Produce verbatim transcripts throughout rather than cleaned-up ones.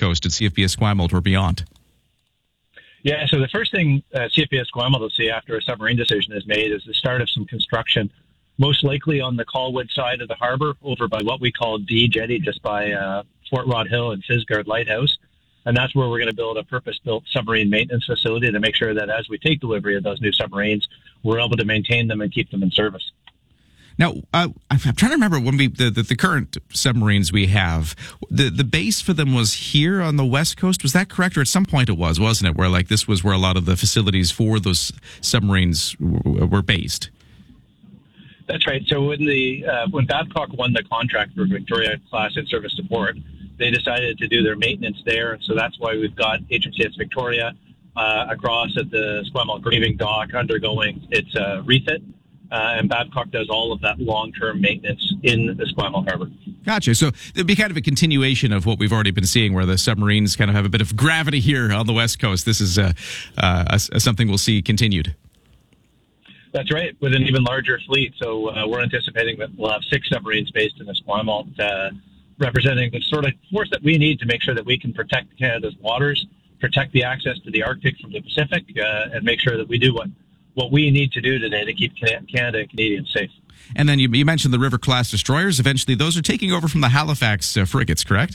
Coast at C F B Esquimalt or beyond? Yeah, so the first thing uh, C F B Esquimalt will see after a submarine decision is made is the start of some construction, most likely on the Colwood side of the harbor, over by what we call D Jetty, just by uh, Fort Rod Hill and Fisgard Lighthouse. And that's where we're going to build a purpose-built submarine maintenance facility to make sure that as we take delivery of those new submarines, we're able to maintain them and keep them in service. Now, uh, I'm trying to remember when we the, the, the current submarines we have, the, the base for them was here on the West Coast. Was that correct? Or at some point it was, wasn't it? Where like this was where a lot of the facilities for those submarines w- were based. That's right. So when the uh, when Babcock won the contract for Victoria-class in-service support, they decided to do their maintenance there. So that's why we've got H M C S Victoria uh, across at the Esquimalt Grieving Dock undergoing its uh, refit. Uh, and Babcock does all of that long-term maintenance in Esquimalt Harbor. Gotcha. So it'd be kind of a continuation of what we've already been seeing, where the submarines kind of have a bit of gravity here on the West Coast. This is uh, uh, a, a something we'll see continued. That's right, with an even larger fleet. So uh, we're anticipating that we'll have six submarines based in Esquimalt, uh, representing the sort of force that we need to make sure that we can protect Canada's waters, protect the access to the Arctic from the Pacific, uh, and make sure that we do what what we need to do today to keep Canada and Canadians safe. And then you, you mentioned the River-class destroyers. Eventually, those are taking over from the Halifax uh, frigates, correct?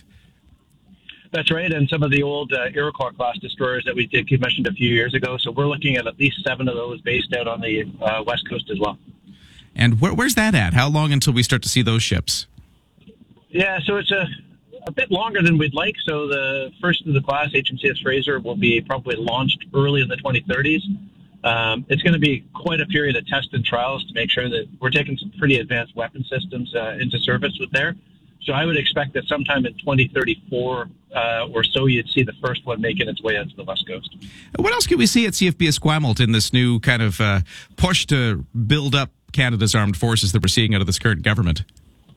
That's right, and some of the old uh, Iroquois-class destroyers that we did you mentioned a few years ago. So we're looking at at least seven of those based out on the uh, West Coast as well. And where, where's that at? How long until we start to see those ships? Yeah, so it's a, a bit longer than we'd like. So the first of the class, H M C S Fraser, will be probably launched early in the twenty thirties. Um, it's going to be quite a period of test and trials to make sure that we're taking some pretty advanced weapon systems uh, into service with there. So I would expect that sometime in twenty thirty-four uh, or so, you'd see the first one making its way out to the West Coast. What else can we see at C F B Esquimalt in this new kind of uh, push to build up Canada's armed forces that we're seeing out of this current government?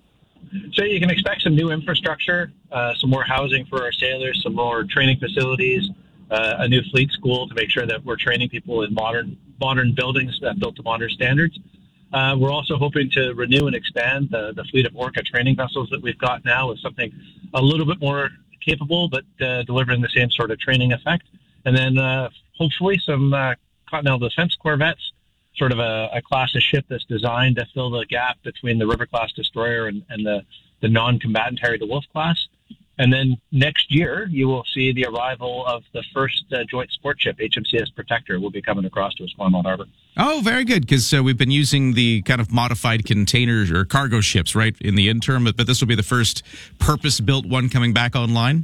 So you can expect some new infrastructure, uh, some more housing for our sailors, some more training facilities, Uh, a new fleet school to make sure that we're training people in modern modern buildings that built to modern standards. Uh, we're also hoping to renew and expand the, the fleet of Orca training vessels that we've got now with something a little bit more capable, but uh, delivering the same sort of training effect. And then uh, hopefully some uh, Continental Defense corvettes, sort of a, a class of ship that's designed to fill the gap between the River-class destroyer and, and the, the non-combatant Harry de Wolf class. And then next year, you will see the arrival of the first uh, joint support ship, H M C S Protector, will be coming across to Esquimalt Harbor. Oh, very good, because uh, we've been using the kind of modified containers or cargo ships, right, in the interim, but, but this will be the first purpose-built one coming back online?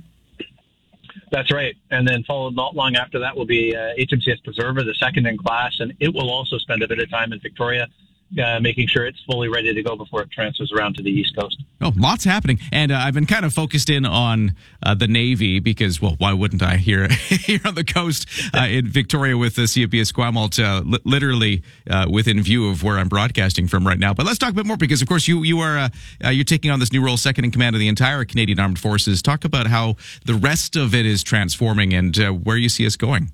That's right. And then followed not long after that will be uh, H M C S Preserver, the second in class, and it will also spend a bit of time in Victoria, Uh, making sure it's fully ready to go before it transfers around to the East Coast. Oh, lots happening. And uh, I've been kind of focused in on uh, the Navy because, well, why wouldn't I here here on the coast uh, in Victoria with the C F B Esquimalt uh, li- literally uh, within view of where I'm broadcasting from right now. But let's talk a bit more because, of course, you you are uh, uh, you're taking on this new role, second in command of the entire Canadian Armed Forces. Talk about how the rest of it is transforming and uh, where you see us going.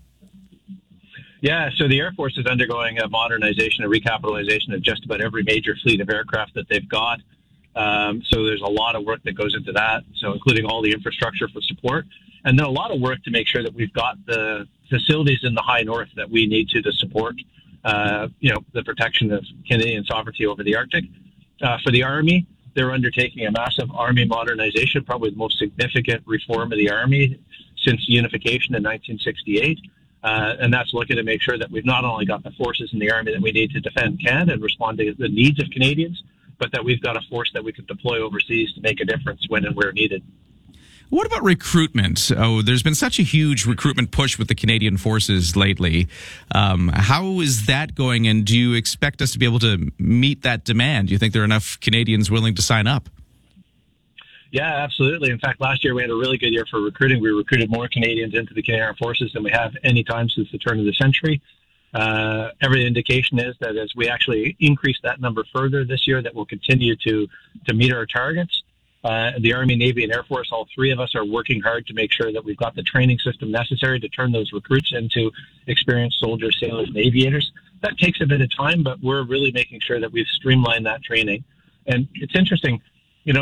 Yeah, so the Air Force is undergoing a modernization, a recapitalization of just about every major fleet of aircraft that they've got. Um, so there's a lot of work that goes into that, so including all the infrastructure for support. And then a lot of work to make sure that we've got the facilities in the high north that we need to to support, uh, you know, the protection of Canadian sovereignty over the Arctic. Uh, for the Army, they're undertaking a massive Army modernization, probably the most significant reform of the Army since unification in nineteen sixty-eight. Uh, and that's looking to make sure that we've not only got the forces in the Army that we need to defend Canada and respond to the needs of Canadians, but that we've got a force that we can deploy overseas to make a difference when and where needed. What about recruitment? Oh, there's been such a huge recruitment push with the Canadian forces lately. Um, how is that going, and do you expect us to be able to meet that demand? Do you think there are enough Canadians willing to sign up? Yeah, absolutely. In fact, last year we had a really good year for recruiting. We recruited more Canadians into the Canadian Armed Forces than we have any time since the turn of the century. Uh, every indication is that as we actually increase that number further this year, that we'll continue to, to meet our targets. Uh, the Army, Navy, and Air Force, all three of us are working hard to make sure that we've got the training system necessary to turn those recruits into experienced soldiers, sailors, and aviators. That takes a bit of time, but we're really making sure that we've streamlined that training. And it's interesting, you know,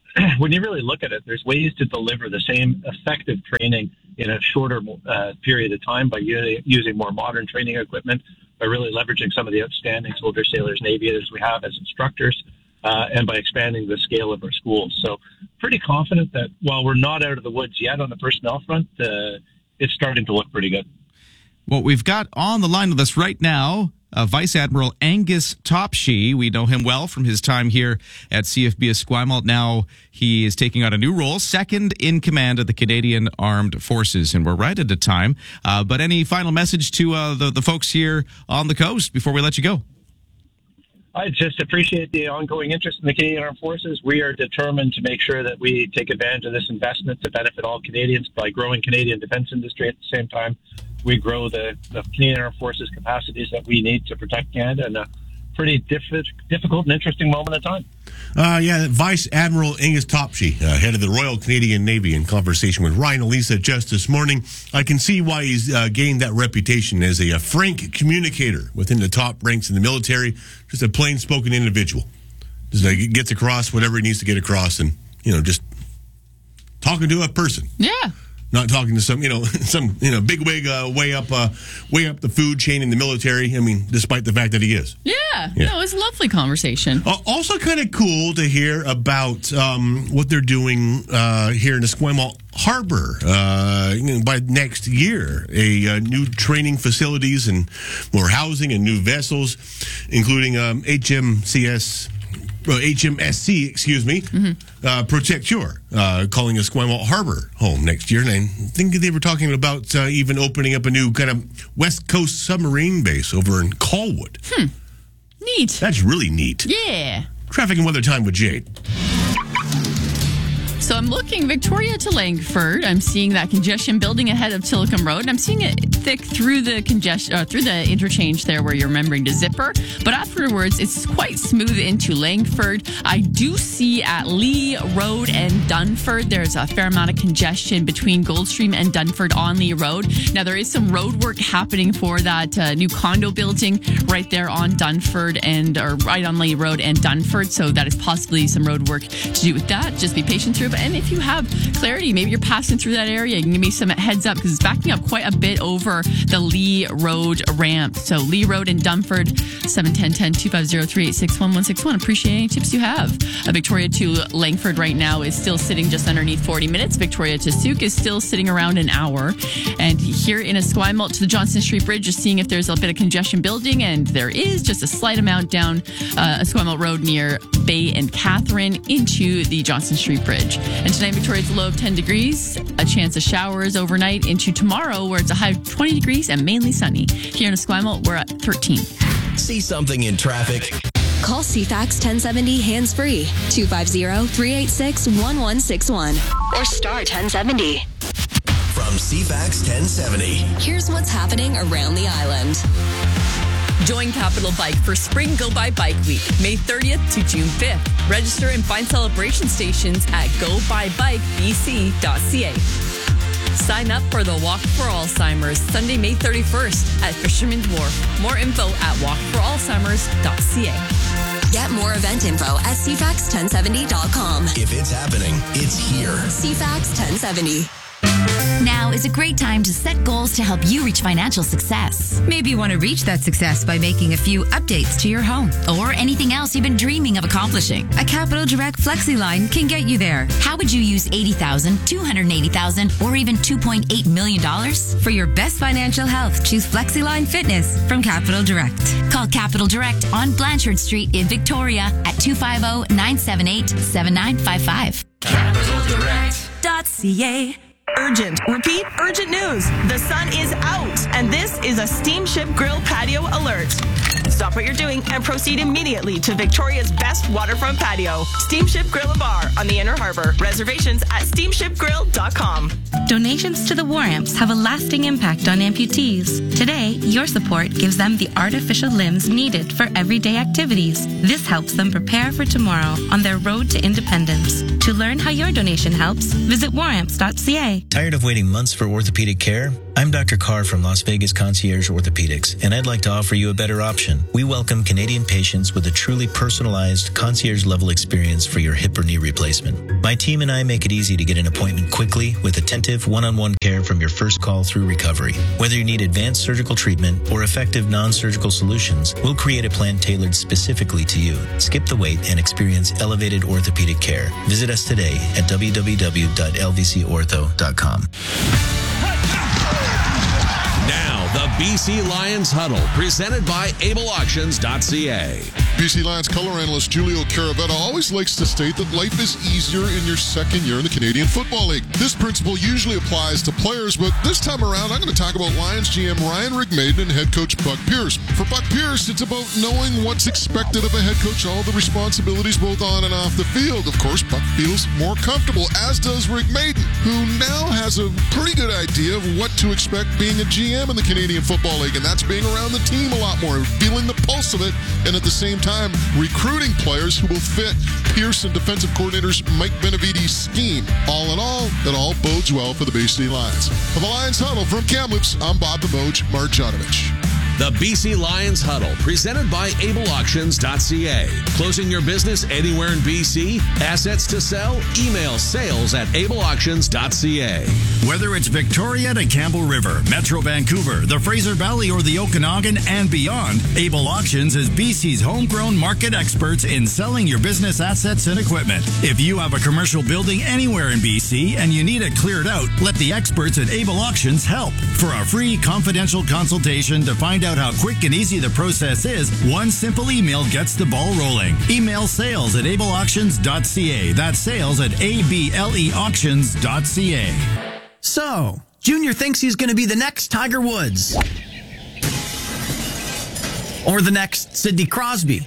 when you really look at it, there's ways to deliver the same effective training in a shorter uh, period of time by u- using more modern training equipment, by really leveraging some of the outstanding soldier, sailors, and aviators we have as instructors, uh, and by expanding the scale of our schools. So pretty confident that while we're not out of the woods yet on the personnel front, uh, it's starting to look pretty good. Well, we've got on the line with us right now Uh, Vice Admiral Angus Topshee. We know him well from his time here at C F B Esquimalt. Now he is taking on a new role, second in command of the Canadian Armed Forces, and we're right at a time. Uh, but any final message to uh, the, the folks here on the coast before we let you go? I just appreciate the ongoing interest in the Canadian Armed Forces. We are determined to make sure that we take advantage of this investment to benefit all Canadians by growing Canadian defense industry. At the same time, we grow the, the Canadian Armed Forces capacities that we need to protect Canada in a pretty diff- difficult and interesting moment of time. Uh, yeah, Vice Admiral Angus Topshee, uh, head of the Royal Canadian Navy, in conversation with Ryan Elisa just this morning. I can see why he's uh, gained that reputation as a, a frank communicator within the top ranks in the military, just a plain-spoken individual. Just uh, gets across whatever he needs to get across and, you know, just talking to a person. Yeah. Not talking to some, you know, some, you know, big wig uh, way up, uh, way up the food chain in the military. I mean, despite the fact that he is. Yeah, yeah. No, it was a lovely conversation. Uh, also, kind of cool to hear about um, what they're doing uh, here in Esquimalt Harbor uh, you know, by next year. A uh, new training facilities and more housing and new vessels, including um, H M C S. Well, H M S C, excuse me, mm-hmm. uh, Protecture, uh, calling Esquimalt Harbor home next year. And I think they were talking about uh, even opening up a new kind of West Coast submarine base over in Colwood. Hmm. Neat. That's really neat. Yeah. Traffic and weather time with Jade. So I'm looking Victoria to Langford. I'm seeing that congestion building ahead of Tillicum Road. And I'm seeing it thick through the congestion, uh, through the interchange there where you're remembering to zipper. But afterwards, it's quite smooth into Langford. I do see at Lee Road and Dunford, there's a fair amount of congestion between Goldstream and Dunford on Lee Road. Now, there is some road work happening for that uh, new condo building right there on Dunford and, or right on Lee Road and Dunford. So that is possibly some road work to do with that. Just be patient through. And if you have clarity, maybe you're passing through that area, you can give me some heads up because it's backing up quite a bit over the Lee Road ramp. So Lee Road in Dunford, seven one zero, one zero, two five zero, three eight six, one one six one. Appreciate any tips you have. Uh, Victoria to Langford right now is still sitting just underneath forty minutes. Victoria to Souk is still sitting around an hour. And here in Esquimalt to the Johnston Street Bridge, just seeing if there's a bit of congestion building, and there is just a slight amount down uh, Esquimalt Road near Bay and Catherine into the Johnston Street Bridge. And tonight, Victoria's a low of ten degrees, a chance of showers overnight into tomorrow where it's a high of twenty degrees and mainly sunny. Here in Esquimalt, we're at thirteen. See something in traffic? Call C FAX ten seventy hands-free, two five zero, three eight six, one one six one, or star ten seventy. From C FAX ten seventy. Here's what's happening around the island. Join Capital Bike for Spring Go By Bike Week, May thirtieth to June fifth. Register and find celebration stations at go by bike b c dot c a. Sign up for the Walk for Alzheimer's Sunday, May thirty-first at Fisherman's Wharf. More info at walk for alzheimers dot c a. Get more event info at c fax ten seventy dot com. If it's happening, it's here. C FAX ten seventy. Now is a great time to set goals to help you reach financial success. Maybe you want to reach that success by making a few updates to your home or anything else you've been dreaming of accomplishing. A Capital Direct FlexiLine can get you there. How would you use eighty thousand dollars, two hundred eighty thousand dollars, or even two point eight million dollars? For your best financial health, choose FlexiLine Fitness from Capital Direct. Call Capital Direct on Blanchard Street in Victoria at two five zero, nine seven eight, seven nine five five. Capital Direct dot c a. Urgent, repeat, urgent news. The sun is out, and this is a Steamship Grill patio alert. Stop what you're doing and proceed immediately to Victoria's best waterfront patio, Steamship Grill and Bar on the Inner Harbor. Reservations at steamship grill dot com. Donations to the War Amps have a lasting impact on amputees. Today, your support gives them the artificial limbs needed for everyday activities. This helps them prepare for tomorrow on their road to independence. To learn how your donation helps, visit war amps dot c a. Tired of waiting months for orthopedic care? I'm Doctor Carr from Las Vegas Concierge Orthopedics, and I'd like to offer you a better option. We welcome Canadian patients with a truly personalized concierge-level experience for your hip or knee replacement. My team and I make it easy to get an appointment quickly with attentive one-on-one care from your first call through recovery. Whether you need advanced surgical treatment or effective non-surgical solutions, we'll create a plan tailored specifically to you. Skip the wait and experience elevated orthopedic care. Visit us today at w w w dot l v c ortho dot com. Now, the B C Lions Huddle, presented by able auctions dot c a. B C Lions color analyst Julio Caravetta always likes to state that life is easier in your second year in the Canadian Football League. This principle usually applies to players, but this time around, I'm going to talk about Lions G M Ryan Rigmaiden and head coach Buck Pierce. For Buck Pierce, it's about knowing what's expected of a head coach, all the responsibilities both on and off the field. Of course, Buck feels more comfortable, as does Rigmaiden, who now has a pretty good idea of what to expect being a G M in the Canadian Football League, and that's being around the team a lot more, feeling the pulse of it, and at the same time, time recruiting players who will fit Pierce and defensive coordinators Mike Benevides' scheme. All in all, it all bodes well for the B C Lions. For the Lions Huddle from Kamloops, I'm Bob Demoj Marjanovic. The B C Lions Huddle, presented by able auctions dot c a. Closing your business anywhere in B C? Assets to sell? Email sales at able auctions dot c a. Whether it's Victoria to Campbell River, Metro Vancouver, the Fraser Valley, or the Okanagan and beyond, Able Auctions is B C's homegrown market experts in selling your business assets and equipment. If you have a commercial building anywhere in B C and you need it cleared out, let the experts at Able Auctions help. For a free confidential consultation to find out how quick and easy the process is, one simple email gets the ball rolling. Email sales at able auctions dot c a. That's sales at a b l e auctions dot c a. So, Junior thinks he's going to be the next Tiger Woods. Or the next Sidney Crosby.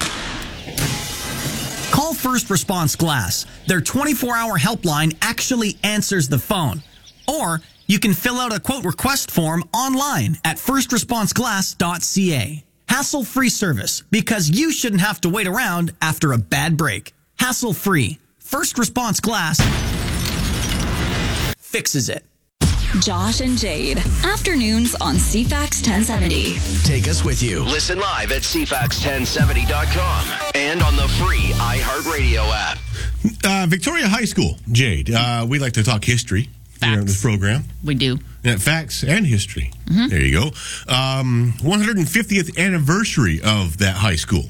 Call First Response Glass. Their twenty-four hour helpline actually answers the phone. Or you can fill out a quote request form online at first response glass dot c a. Hassle-free service, because you shouldn't have to wait around after a bad break. Hassle-free. First Response Glass fixes it. Josh and Jade. Afternoons on C FAX ten seventy. Take us with you. Listen live at c fax ten seventy dot com and on the free iHeartRadio app. Uh, Victoria High School, Jade. Uh, we like to talk history here on this program. We do. Yeah, facts and history. Mm-hmm. There you go. Um, one hundred fiftieth anniversary of that high school.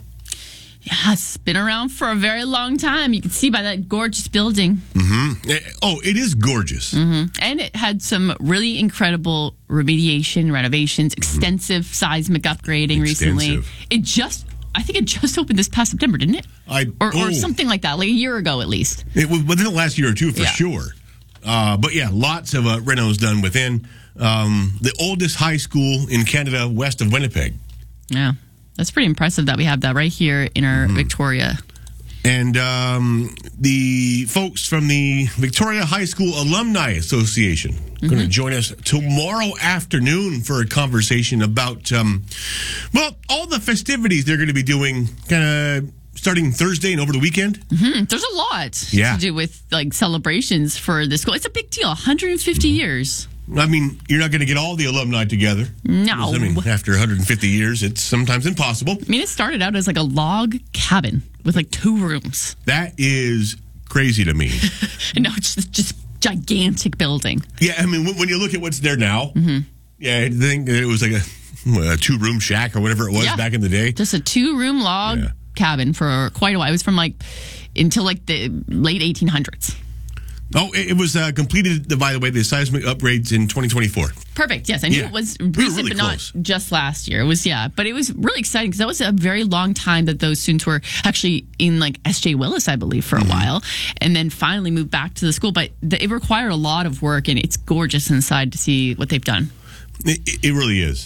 Yeah, it's been around for a very long time. You can see by that gorgeous building. Mm-hmm. Oh, it is gorgeous. Mm-hmm. And it had some really incredible remediation, renovations, extensive mm-hmm. seismic upgrading extensive. recently. It just, I think it just opened this past September, didn't it? I, or, oh. or something like that, like a year ago at least. It was within the last year or two for yeah. sure. Uh, but yeah, lots of uh, renos done within. Um, the oldest high school in Canada west of Winnipeg. Yeah. That's pretty impressive that we have that right here in our mm-hmm. Victoria. And um, the folks from the Victoria High School Alumni Association mm-hmm. going to join us tomorrow afternoon for a conversation about, um, well, all the festivities they're going to be doing kind of starting Thursday and over the weekend. Mm-hmm. There's a lot yeah. to do with like celebrations for the school. It's a big deal, one hundred fifty mm-hmm. years. I mean, you're not going to get all the alumni together. No. I mean, after one hundred fifty years, it's sometimes impossible. I mean, it started out as like a log cabin with like two rooms. That is crazy to me. No, it's just, just gigantic building. Yeah, I mean, when you look at what's there now, mm-hmm. yeah, I think it was like a, a two-room shack or whatever it was yeah. back in the day. Just a two-room log yeah. cabin for quite a while. It was from like until like the late eighteen hundreds. Oh, it was uh, completed, by the way, the seismic upgrades in twenty twenty-four. Perfect. Yes, I knew yeah. it was we recent, really but close. not just last year. It was, yeah. But it was really exciting because that was a very long time that those students were actually in like S J Willis, I believe, for a mm-hmm. while, and then finally moved back to the school. But the, it required a lot of work, and it's gorgeous inside to see what they've done. It, it really is.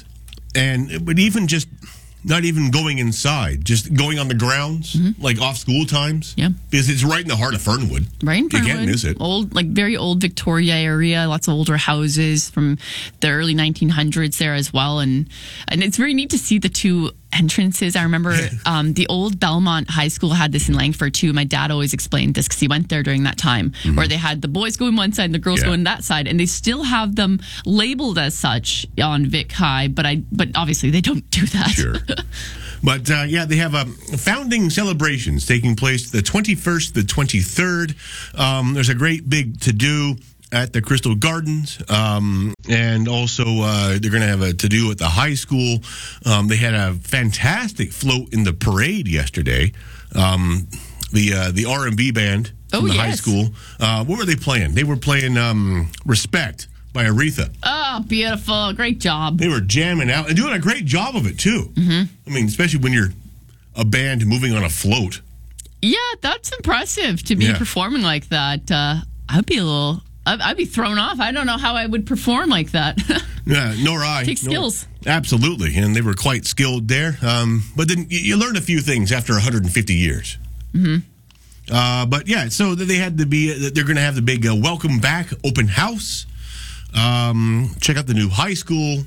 And but even just not even going inside, just going on the grounds, mm-hmm. like off school times. Yeah. Because it's right in the heart of Fernwood. Right in Fernwood. You can't miss it. Old, like very old Victoria area, lots of older houses from the early nineteen hundreds there as well. And, and it's very neat to see the two entrances. I remember um, the old Belmont High School had this in Langford too. My dad always explained this because he went there during that time, mm-hmm. where they had the boys going one side and the girls Yeah. going that side, and they still have them labeled as such on Vic High. But I, but obviously they don't do that. Sure. But, uh, yeah, they have um, founding celebrations taking place the twenty-first, the twenty-third. Um, there's a great big to-do at the Crystal Gardens. Um, and also, uh, they're going to have a to-do at the high school. Um, they had a fantastic float in the parade yesterday. Um, the uh, the R and B band from Oh, the yes. high school. Uh, what were they playing? They were playing um, Respect by Aretha. Oh, beautiful. Great job. They were jamming out and doing a great job of it, too. Mm-hmm. I mean, especially when you're a band moving on a float. Yeah, that's impressive to be Yeah. performing like that. Uh, I'd be a little, I'd, I'd be thrown off. I don't know how I would perform like that. Yeah, nor I. Takes Nor- skills. Absolutely. And they were quite skilled there. Um, but then you, you learn a few things after one hundred fifty years. Mm-hmm. Uh, but yeah, so they had to be, they're going to have the big uh, welcome back open house. Um, check out the new high school.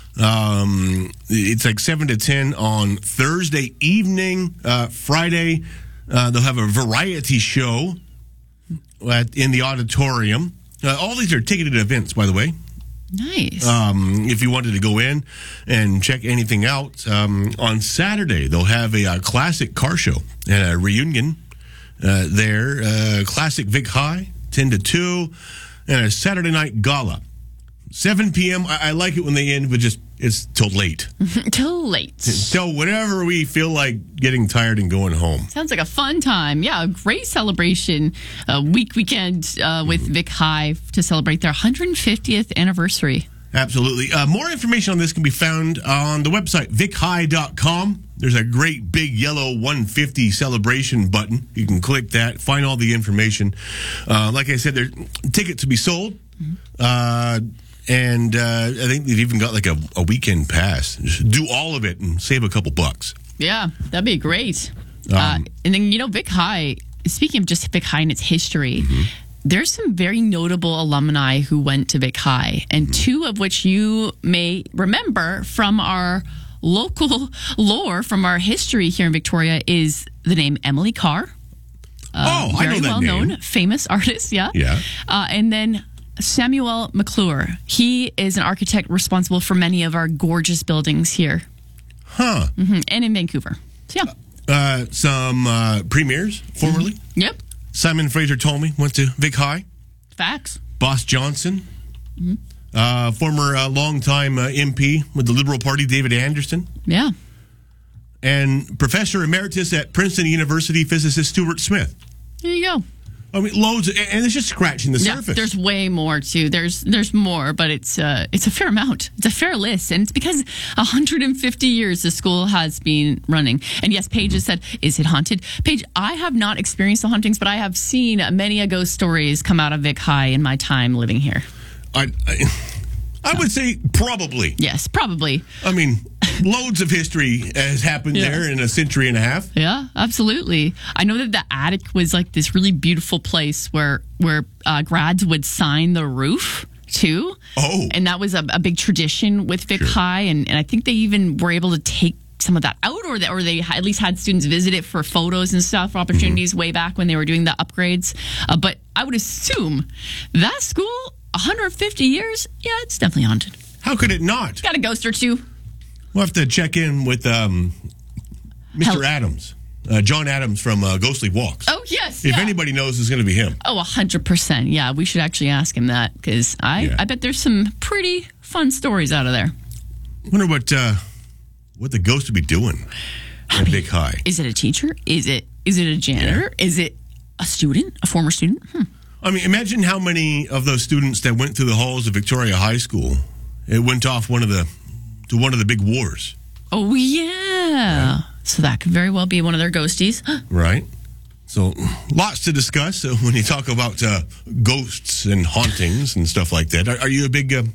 Um, it's like seven to ten on Thursday evening. Uh, Friday, uh, they'll have a variety show at, in the auditorium. Uh, all these are ticketed events, by the way. Nice. Um, if you wanted to go in and check anything out, um, on Saturday, they'll have a, uh classic car show and a reunion uh, there. Uh, classic Vic High, ten to two, and a Saturday night gala. seven p.m. I, I like it when they end with just, it's till late. Till late. Till whenever we feel like getting tired and going home. Sounds like a fun time. Yeah, a great celebration uh, week weekend uh, with Vic High to celebrate their one hundred fiftieth anniversary. Absolutely. Uh, more information on this can be found on the website, vic high dot com. There's a great big yellow one fifty celebration button. You can click that, find all the information. Uh, like I said, there's tickets to be sold. Uh, and uh, I think they've even got like a, a weekend pass. Just do all of it and save a couple bucks. Yeah, that'd be great. Um, uh, and then, you know, Vic High, speaking of just Vic High and its history, mm-hmm. there's some very notable alumni who went to Vic High, and mm-hmm. two of which you may remember from our local lore, from our history here in Victoria, is the name Emily Carr. Uh, oh, I know very that well name. known, famous artist, yeah. Yeah. Uh, and then Samuel McClure. He is an architect responsible for many of our gorgeous buildings here. Huh. Mm-hmm. And in Vancouver. So, yeah. Uh, some uh, premiers, formerly. Mm-hmm. Yep. Simon Fraser Tolmie went to Vic High. Facts. Boss Johnson. Mm-hmm. Uh, former uh, longtime uh, M P with the Liberal Party, David Anderson. Yeah. And Professor Emeritus at Princeton University, physicist Stuart Smith. There you go. I mean, loads, of, and it's just scratching the yeah, surface. There's way more too. There's there's more, but it's uh, it's a fair amount. It's a fair list, and it's because one hundred fifty years the school has been running. And yes, Paige has said, "Is it haunted?" Paige, I have not experienced the hauntings, but I have seen many a ghost stories come out of Vic High in my time living here. I I, I would say probably. Yes, probably. I mean, loads of history has happened Yeah. there in a century and a half. Yeah, absolutely. I know that the attic was like this really beautiful place where where uh, grads would sign the roof too. Oh, and that was a, a big tradition with Vic Sure. High, and, and I think they even were able to take some of that out, or they, or they at least had students visit it for photos and stuff, opportunities Mm-hmm. way back when they were doing the upgrades. Uh, but I would assume that school, one hundred fifty years, yeah, it's definitely haunted. How could it not? Got a ghost or two. We'll have to check in with um, Mister Hel- Adams, uh, John Adams from uh, Ghostly Walks. Oh, yes. If yeah. anybody knows, it's going to be him. Oh, one hundred percent. Yeah, we should actually ask him that, because I, Yeah. I bet there's some pretty fun stories out of there. Wonder what uh, what the ghost would be doing at Vic High. Is it a teacher? Is it is it a janitor? Yeah. Is it a student? A former student? Hmm. I mean, imagine how many of those students that went through the halls of Victoria High School, it went off one of the to one of the big wars. Oh, yeah. So that could very well be one of their ghosties. Right. So lots to discuss so when you talk about uh, ghosts and hauntings and stuff like that. Are, are you a big uh,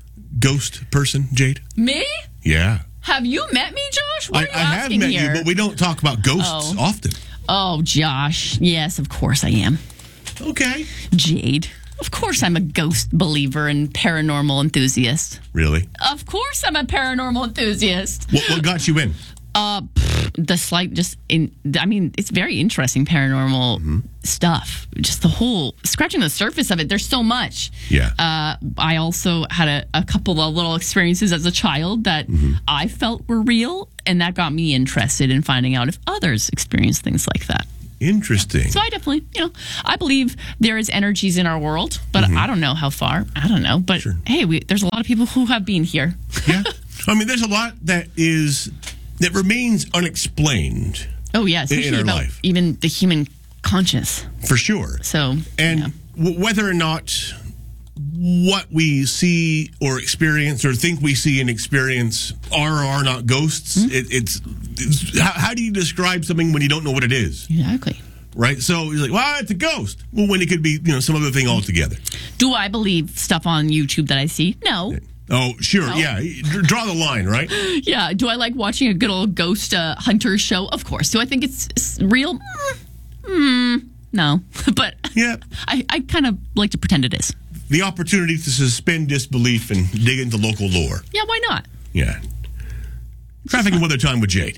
ghost person, Jade? Me? Yeah. Have you met me, Josh? What I, are you I have asking met here? you, but we don't talk about ghosts Oh. often. Oh, Josh. Yes, of course I am. Okay. Jade. Of course I'm a ghost believer and paranormal enthusiast. Really? Of course I'm a paranormal enthusiast. What, what got you in? Uh, pff, the slight, just in, I mean, it's very interesting paranormal Mm-hmm. stuff. Just the whole scratching the surface of it. There's so much. Yeah. Uh, I also had a, a couple of little experiences as a child that Mm-hmm. I felt were real, and that got me interested in finding out if others experience things like that. Interesting. So I definitely, you know, I believe there is energies in our world, but Mm-hmm. I don't know how far. I don't know. But hey, we, there's a lot of people who have been here. Yeah. I mean, there's a lot that is that remains unexplained. Oh, yeah. in Especially our about life. even the human conscious. For sure. So, and w- whether or not what we see or experience or think we see and experience are or are not ghosts, Mm-hmm. it, it's, it's how, how do you describe something when you don't know what it is? Exactly. Right? So you're like, well, it's a ghost. Well, when it could be, you know, some other thing altogether. Do I believe stuff on YouTube that I see? No. Oh, sure. No. Yeah. D- Draw the line, right? Yeah. Do I like watching a good old ghost uh, hunter show? Of course. Do I think it's, it's real? Mm, mm, no. But yeah, I, I kind of like to pretend it is. The opportunity to suspend disbelief and dig into local lore. Yeah, why not? Yeah. Traffic and weather time with Jade.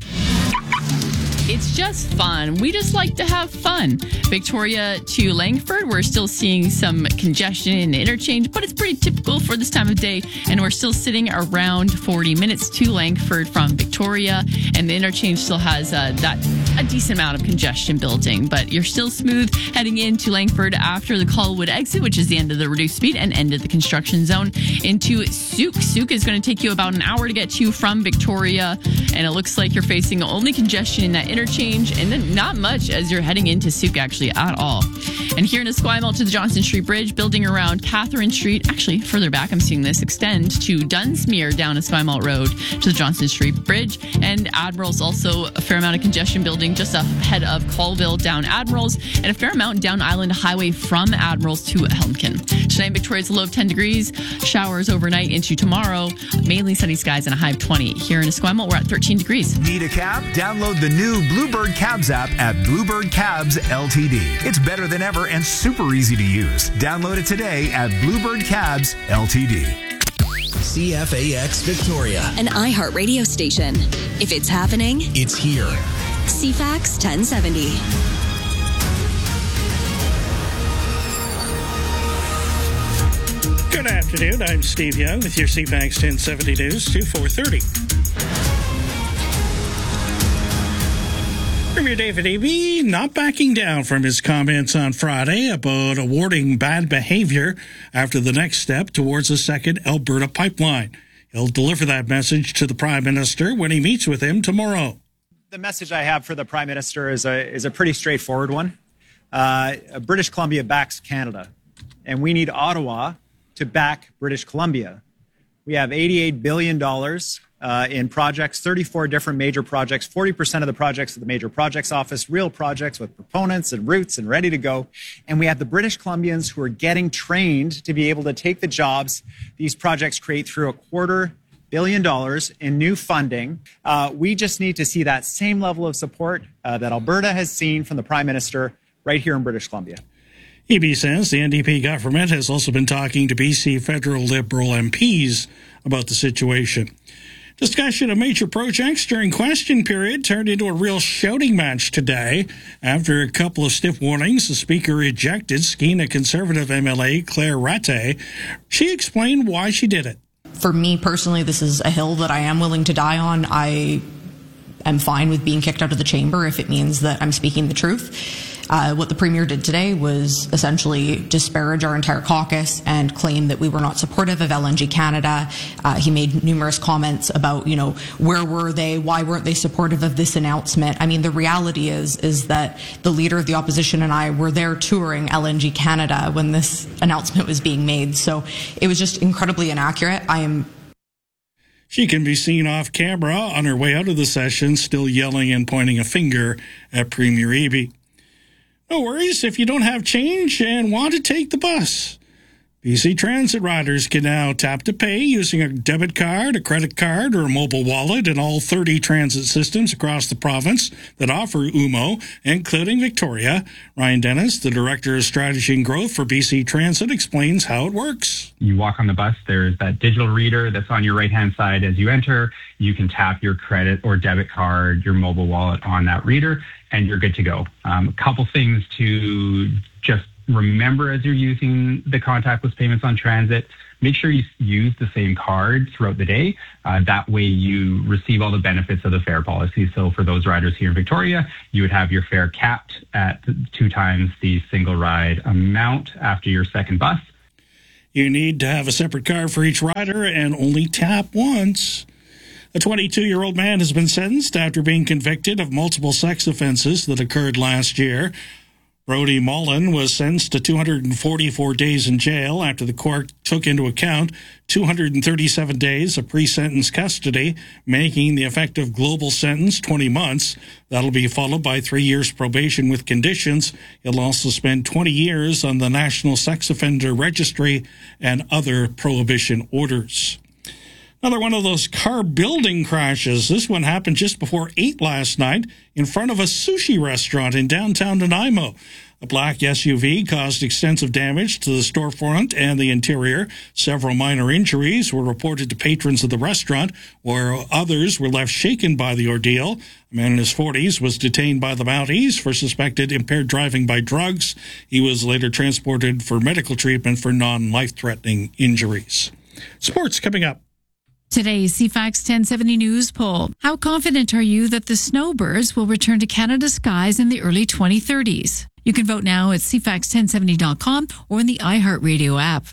It's just fun. We just like to have fun. Victoria to Langford, we're still seeing some congestion in the interchange, but it's pretty typical for this time of day. And we're still sitting around forty minutes to Langford from Victoria. And the interchange still has uh, that a decent amount of congestion building. But you're still smooth heading into Langford after the Colwood exit, which is the end of the reduced speed and end of the construction zone, into Souk. Souk is going to take you about an hour to get to from Victoria. And it looks like you're facing only congestion in that interchange, and then not much as you're heading into Souk actually at all. And here in Esquimalt to the Johnston Street Bridge, building around Catherine Street. Actually, further back, I'm seeing this extend to Dunsmuir down Esquimalt Road to the Johnston Street Bridge. And Admiral's also a fair amount of congestion building just ahead of Colville down Admiral's, and a fair amount down Island Highway from Admiral's to Helmkin. Tonight in Victoria's a low of ten degrees. Showers overnight into tomorrow. Mainly sunny skies and a high of twenty. Here in Esquimalt, we're at thirteen degrees. Need a cab? Download the new Bluebird Cabs app at Bluebird Cabs L T D. It's better than ever and super easy to use. Download it today at Bluebird Cabs L T D. C F A X Victoria. An iHeart radio station. If it's happening, It's here. C FAX ten seventy. Good afternoon. I'm Steve Young with your C FAX ten seventy News to four thirty. Premier David Eby not backing down from his comments on Friday about awarding bad behavior after the next step towards a second Alberta pipeline. He'll deliver that message to the Prime Minister when he meets with him tomorrow. The message I have for the Prime Minister is a is a pretty straightforward one. Uh, British Columbia backs Canada, and we need Ottawa to back British Columbia. We have eighty-eight billion dollars uh, in projects, thirty-four different major projects, forty percent of the projects at the Major Projects Office, real projects with proponents and routes and ready to go. And we have the British Columbians who are getting trained to be able to take the jobs these projects create through a quarter billion dollars in new funding. Uh, we just need to see that same level of support uh, that Alberta has seen from the Prime Minister right here in British Columbia. Eby says the N D P government has also been talking to B C federal Liberal M Ps about the situation. Discussion of major projects during question period turned into a real shouting match today. After a couple of stiff warnings, the Speaker ejected Skeena Conservative M L A Claire Rattay. She explained why she did it. For me personally, this is a hill that I am willing to die on. I am fine with being kicked out of the chamber if it means that I'm speaking the truth. Uh, what the Premier did today was essentially disparage our entire caucus and claim that we were not supportive of L N G Canada. Uh, he made numerous comments about, you know, where were they? Why weren't they supportive of this announcement? I mean, the reality is, is that the leader of the opposition and I were there touring L N G Canada when this announcement was being made. So it was just incredibly inaccurate. I am She can be seen off camera on her way out of the session, still yelling and pointing a finger at Premier Eby. No worries if you don't have change and want to take the bus. B C Transit riders can now tap to pay using a debit card, a credit card, or a mobile wallet in all thirty transit systems across the province that offer U M O, including Victoria. Ryan Dennis, the Director of Strategy and Growth for B C Transit, explains how it works. You walk on the bus, there's that digital reader that's on your right-hand side as you enter. You can tap your credit or debit card, your mobile wallet on that reader, and you're good to go. Um, a couple things to just remember as you're using the contactless payments on transit. Make sure you use the same card throughout the day. Uh, that way you receive all the benefits of the fare policy. So for those riders here in Victoria, you would have your fare capped at two times the single ride amount after your second bus. You need to have a separate card for each rider and only tap once. A twenty-two-year-old man has been sentenced after being convicted of multiple sex offenses that occurred last year. Brody Mullen was sentenced to two hundred forty-four days in jail after the court took into account two hundred thirty-seven days of pre-sentence custody, making the effective global sentence twenty months. That'll be followed by three years probation with conditions. He'll also spend twenty years on the National Sex Offender Registry and other prohibition orders. Another one of those car building crashes. This one happened just before eight last night in front of a sushi restaurant in downtown Nanaimo. A black S U V caused extensive damage to the storefront and the interior. Several minor injuries were reported to patrons of the restaurant, where others were left shaken by the ordeal. A man in his forties was detained by the Mounties for suspected impaired driving by drugs. He was later transported for medical treatment for non-life-threatening injuries. Sports coming up. Today's C FAX ten seventy News poll. How confident are you that the snowbirds will return to Canada's skies in the early twenty thirties? You can vote now at C FAX ten seventy dot com or in the iHeartRadio app.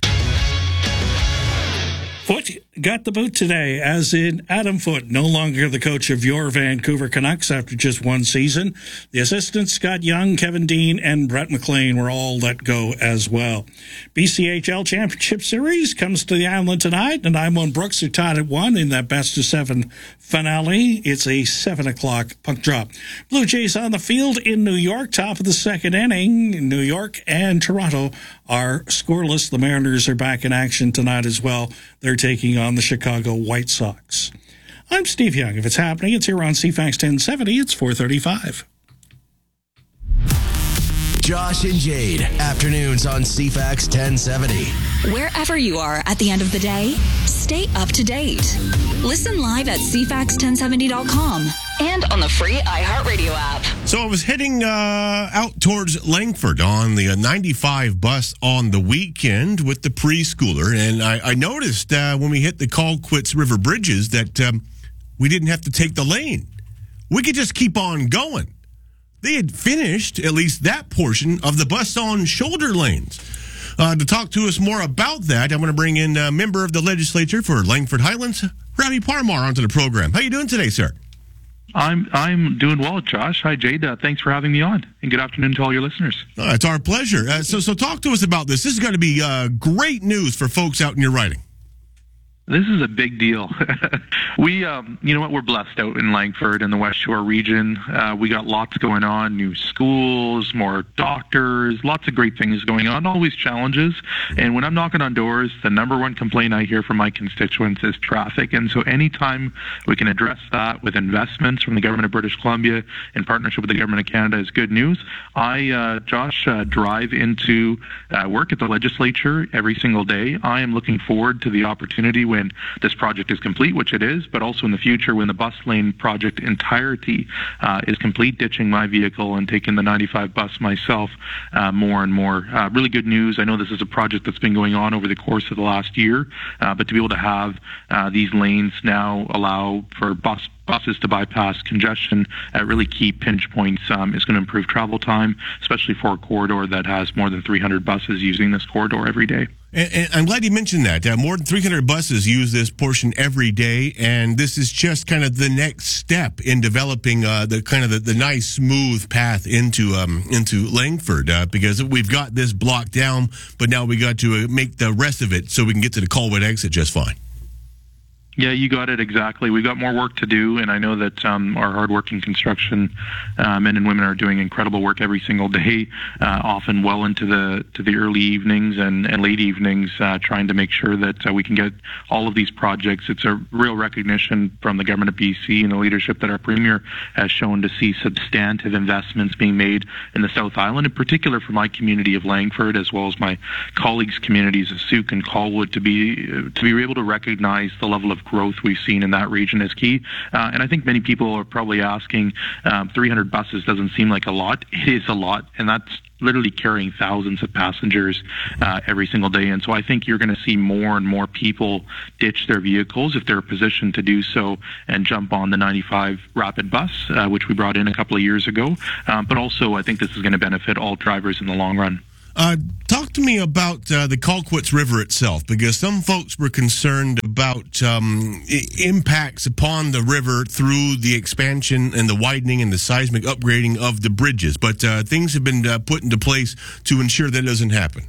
Foote got the boot today, as in Adam Foote, no longer the coach of your Vancouver Canucks after just one season. The assistants, Scott Young, Kevin Dean, and Brett McLean, were all let go as well. B C H L Championship Series comes to the island tonight, and Nanaimo and Brooks are tied at one in that best-of-seven finale. It's a seven o'clock puck drop. Blue Jays on the field in New York, top of the second inning. New York and Toronto are scoreless. The Mariners are back in action tonight as well. They're taking on the Chicago White Sox. I'm Steve Young. If it's happening, it's here on C FAX ten seventy. It's four thirty-five. Josh and Jade, afternoons on C FAX ten seventy. Wherever you are at the end of the day, stay up to date. Listen live at C FAX ten seventy dot com and on the free iHeartRadio app. So I was heading uh, out towards Langford on the ninety-five bus on the weekend with the preschooler, and I, I noticed uh, when we hit the Colquitts River bridges that um, we didn't have to take the lane. We could just keep on going. They had finished at least that portion of the bus on shoulder lanes. Uh, to talk to us more about that, I'm going to bring in a member of the legislature for Langford Highlands, Ravi Parmar, onto the program. How are you doing today, sir? I'm I'm doing well, Josh. Hi, Jade. Uh, thanks for having me on, and good afternoon to all your listeners. Uh, it's our pleasure. Uh, so, so talk to us about this. This is going to be uh, great news for folks out in your riding. This is a big deal. we, um, you know what, we're blessed out in Langford and the West Shore region. Uh, we got lots going on, new schools, more doctors, lots of great things going on, always challenges. And when I'm knocking on doors, the number one complaint I hear from my constituents is traffic. And so anytime we can address that with investments from the government of British Columbia in partnership with the government of Canada is good news. I, uh, Josh, uh, drive into uh, work at the legislature every single day. I am looking forward to the opportunity when this project is complete, which it is, but also in the future when the bus lane project entirety uh, is complete, ditching my vehicle and taking the ninety-five bus myself uh, more and more. Uh, really good news. I know this is a project that's been going on over the course of the last year, uh, but to be able to have uh, these lanes now allow for bus buses to bypass congestion at really key pinch points um, is going to improve travel time, especially for a corridor that has more than three hundred buses using this corridor every day. And, and I'm glad you mentioned that. Uh, more than three hundred buses use this portion every day, and this is just kind of the next step in developing uh, the kind of the, the nice, smooth path into um, into Langford, uh, because we've got this block down, but now we got to uh, make the rest of it so we can get to the Colwood exit just fine. Yeah, you got it exactly. We've got more work to do, and I know that um, our hardworking construction uh, men and women are doing incredible work every single day, uh, often well into the to the early evenings and, and late evenings, uh, trying to make sure that uh, we can get all of these projects. It's a real recognition from the government of B C and the leadership that our Premier has shown to see substantive investments being made in the South Island, in particular for my community of Langford, as well as my colleagues' communities of Sooke and Colwood, to be uh, to be able to recognize the level of growth we've seen in that region is key. Uh, and I think many people are probably asking, um, three hundred buses doesn't seem like a lot. It is a lot, and that's literally carrying thousands of passengers uh, every single day. And so I think you're going to see more and more people ditch their vehicles if they're positioned to do so and jump on the ninety-five Rapid Bus, uh, which we brought in a couple of years ago. Um, but also, I think this is going to benefit all drivers in the long run. Uh, talk to me about uh, the Colquitt's River itself, because some folks were concerned about um, I- impacts upon the river through the expansion and the widening and the seismic upgrading of the bridges. But uh, things have been uh, put into place to ensure that doesn't happen.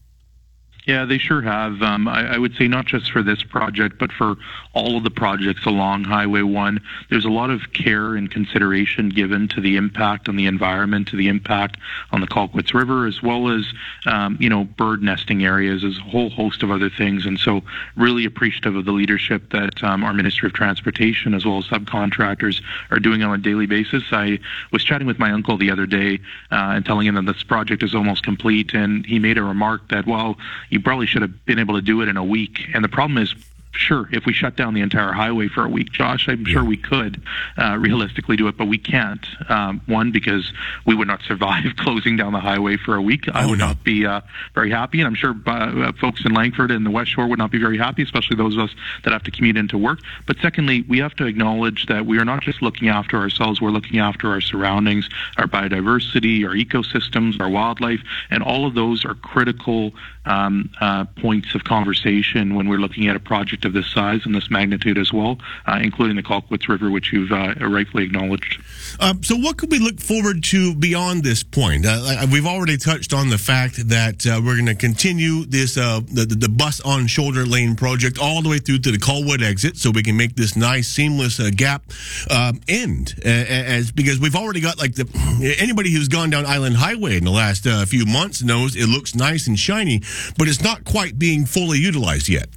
Yeah, they sure have. Um, I, I would say not just for this project, but for all of the projects along Highway one. There's a lot of care and consideration given to the impact on the environment, to the impact on the Colquitt's River, as well as, um, you know, bird nesting areas, as a whole host of other things. And so really appreciative of the leadership that um, our Ministry of Transportation, as well as subcontractors, are doing on a daily basis. I was chatting with my uncle the other day uh, and telling him that this project is almost complete, and he made a remark that, well, you probably should have been able to do it in a week. And the problem is, sure, if we shut down the entire highway for a week, Josh, I'm sure we could uh, realistically do it, but we can't. Um, one, because we would not survive closing down the highway for a week. I would not be uh, very happy, and I'm sure uh, folks in Langford and the West Shore would not be very happy, especially those of us that have to commute into work. But secondly, we have to acknowledge that we are not just looking after ourselves, we're looking after our surroundings, our biodiversity, our ecosystems, our wildlife, and all of those are critical um, uh, points of conversation when we're looking at a project of this size and this magnitude as well, uh, including the Colquitt's River, which you've uh, rightfully acknowledged. Uh, so what could we look forward to beyond this point? Uh, we've already touched on the fact that uh, we're going to continue this uh, the, the bus on shoulder lane project all the way through to the Colwood exit, so we can make this nice seamless uh, gap um, end. Uh, as because we've already got, like, the anybody who's gone down Island Highway in the last uh, few months knows it looks nice and shiny, but it's not quite being fully utilized yet.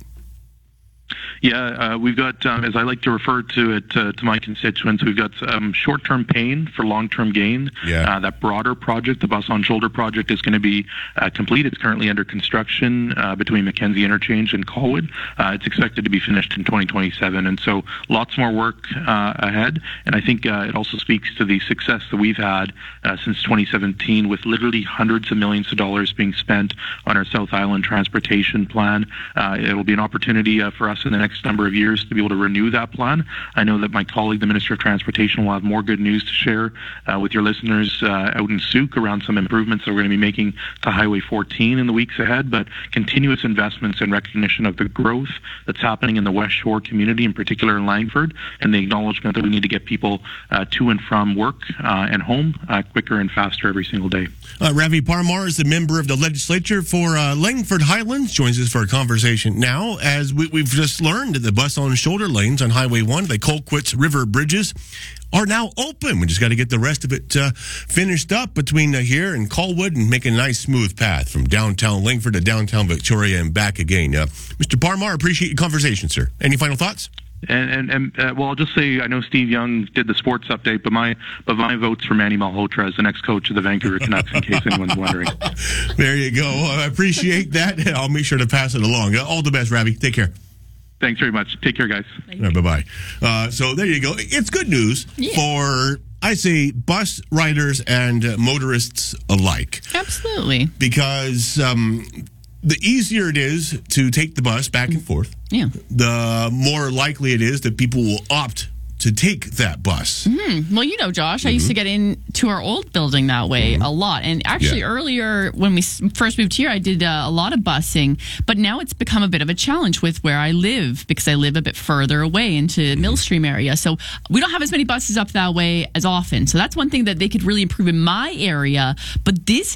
Yeah, uh, we've got, um, as I like to refer to it uh, to my constituents, we've got um, short-term pain for long-term gain. Yeah. Uh, that broader project, the Bus on Shoulder project, is going to be uh, complete. It's currently under construction uh, between Mackenzie Interchange and Colwood. Uh, it's expected to be finished in twenty twenty-seven, and so lots more work uh, ahead. And I think uh, it also speaks to the success that we've had uh, since twenty seventeen, with literally hundreds of millions of dollars being spent on our South Island transportation plan. Uh, it'll be an opportunity uh, for us in the next number of years to be able to renew that plan. I know that my colleague, the Minister of Transportation, will have more good news to share uh, with your listeners uh, out in Sooke around some improvements that we're going to be making to Highway fourteen in the weeks ahead, but continuous investments and recognition of the growth that's happening in the West Shore community, in particular in Langford, and the acknowledgement that we need to get people uh, to and from work uh, and home uh, quicker and faster every single day. Uh, Ravi Parmar is a member of the legislature for uh, Langford Highlands, joins us for a conversation now, as we, we've just learned that the bus on shoulder lanes on Highway one, the Colquitt's River bridges, are now open. We just got to get the rest of it uh, finished up between uh, here and Colwood and make a nice smooth path from downtown Langford to downtown Victoria and back again. Uh, Mister Parmar, appreciate your conversation, sir. Any final thoughts? And, and, and uh, well, I'll just say, I know Steve Young did the sports update, but my but my vote's for Manny Malhotra as the next coach of the Vancouver Canucks, in case anyone's wondering. There you go. I appreciate that. I'll make sure to pass it along. All the best, Ravi. Take care. Thanks very much. Take care, guys. Right, bye-bye. Uh, so there you go. It's good news yeah. for, I say, bus riders and uh, motorists alike. Absolutely. Because um, the easier it is to take the bus back and forth, yeah. the more likely it is that people will opt to take that bus. Mm-hmm. Well, you know, Josh, mm-hmm. I used to get into our old building that way mm-hmm. a lot. And actually, yeah. earlier when we first moved here, I did uh, a lot of busing. But now it's become a bit of a challenge with where I live, because I live a bit further away into mm-hmm. Millstream area. So we don't have as many buses up that way as often. So that's one thing that they could really improve in my area. But this is a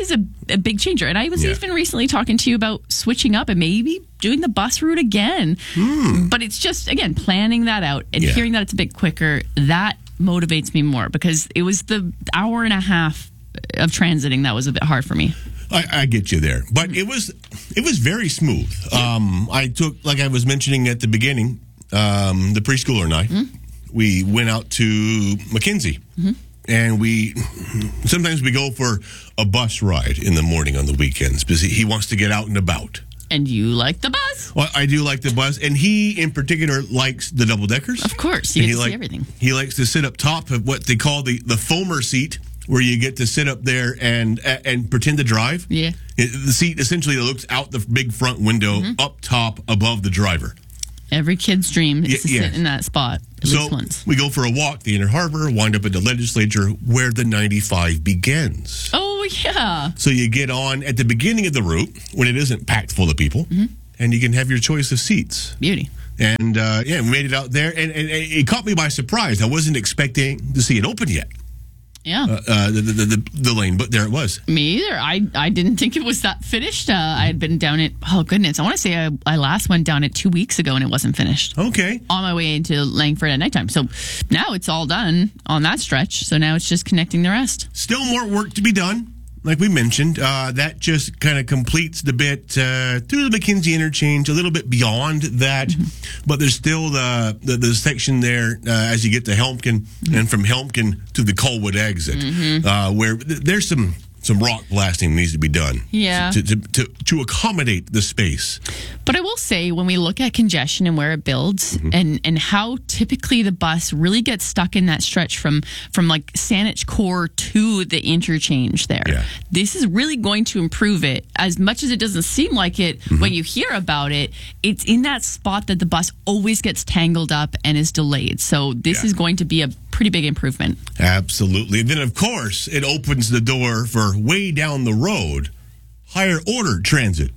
a big changer. And I was Yeah. even recently talking to you about switching up and maybe doing the bus route again. Hmm. But it's just, again, planning that out and Yeah. hearing that it's a bit quicker, that motivates me more because it was the hour and a half of transiting that was a bit hard for me. I, I get you there, but it was it was very smooth. Um, I took, like I was mentioning at the beginning, um, the preschooler and I, Mm-hmm. we went out to McKinsey, Mm-hmm. and we sometimes we go for a bus ride in the morning on the weekends because he wants to get out and about. And you like the bus? Well, I do like the bus, and he in particular likes the double deckers. Of course, you And get he to see like- everything. He likes to sit up top of what they call the the foamer seat, where you get to sit up there and and pretend to drive. Yeah. It, the seat essentially looks out the big front window, Mm-hmm. up top above the driver. Every kid's dream is Yeah, to yeah. sit in that spot at So least once. we go for a walk, the Inner Harbor, wind up at the legislature where the ninety-five begins. Oh, yeah. So you get on at the beginning of the route when it isn't packed full of people, Mm-hmm. and you can have your choice of seats. Beauty. And uh, yeah, we made it out there, and, and it caught me by surprise. I wasn't expecting to see it open yet. Yeah. Uh, uh, the, the, the the lane, but there it was. Me either. I, I didn't think it was that finished. Uh, I had been down it, oh goodness, I want to say I, I last went down it two weeks ago and it wasn't finished. Okay. On my way into Langford at nighttime. So now it's all done on that stretch. So now it's just connecting the rest. Still more work to be done. Like we mentioned, uh, that just kind of completes the bit uh, through the McKinsey interchange, a little bit beyond that. Mm-hmm. But there's still the, the, the section there uh, as you get to Helmkin, Mm-hmm. and from Helmkin to the Colwood exit, Mhm. uh, where th- there's some, some rock blasting that needs to be done. Yeah. To, to, to, to accommodate the space. But I will say, when we look at congestion and where it builds, Mm-hmm. and, and how typically the bus really gets stuck in that stretch from from like Saanich Core to the interchange there, this is really going to improve it. As much as it doesn't seem like it Mm-hmm. when you hear about it, it's in that spot that the bus always gets tangled up and is delayed. So this is going to be a pretty big improvement. Absolutely. And then, of course, it opens the door for way down the road, higher order transit.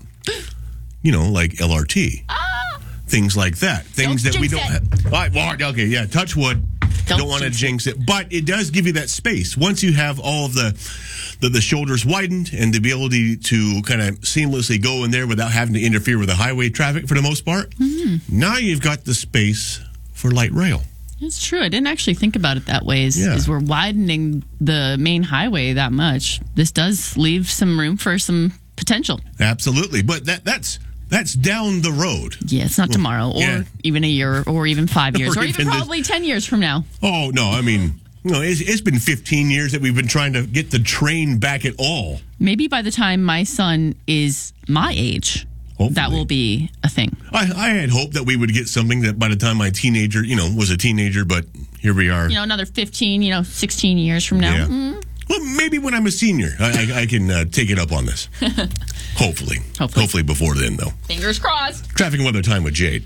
You know, like L R T. Things like that. Things Don't that we jinx don't it. have. All right, well, okay, yeah, touch wood. Don't Don't, want to jinx jinx it. But it does give you that space. Once you have all of the, the, the shoulders widened and the ability to kind of seamlessly go in there without having to interfere with the highway traffic for the most part, Mm-hmm. now you've got the space for light rail. It's true. I didn't actually think about it that way. Is, Yeah. is we're widening the main highway that much. This does leave some room for some potential. Absolutely. But that that's that's down the road. Yeah, it's not tomorrow, or Yeah. even a year, or even five years, Or or, even even this- probably ten years from now. Oh, no, I mean, you know, it's, it's been fifteen years that we've been trying to get the train back at all. Maybe by the time my son is my age, that will be a thing. I, I had hoped that we would get something that by the time my teenager, you know, was a teenager, but here we are. You know, another fifteen, you know, sixteen years from now. Yeah. Mm. Well, maybe when I'm a senior, I, I, I can uh, take it up on this. Hopefully. Hopefully. Hopefully before then, though. Fingers crossed. Traffic and weather time with Jade.